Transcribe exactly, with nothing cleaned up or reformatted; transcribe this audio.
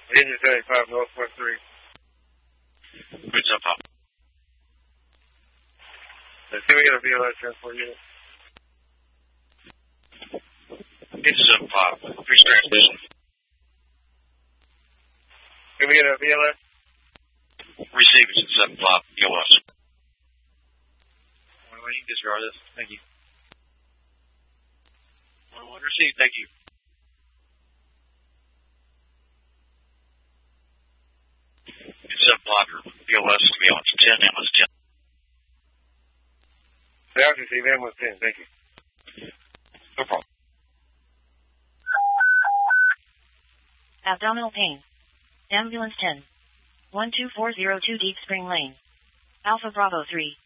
Engine seventy-five, Northwest three. Good job, Pop. Can we get a V L S transport unit? Engine seventy-five, fixed transmission. Can we get a V L S? Receive engine seventy-five, V L S. Well, you can disregard this. Thank you. Well, received, thank you. seventy-five, your V L S to be on ten, ambulance ten. South receive ambulance ten, thank you. No problem. Abdominal pain. Ambulance ten. one two four zero two Deep Spring Lane. Alpha Bravo three.